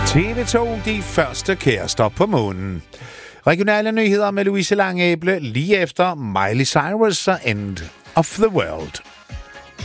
TV2, de første kærester på månen. Regionale nyheder med Louise Langæble lige efter Miley Cyrus' End of the World.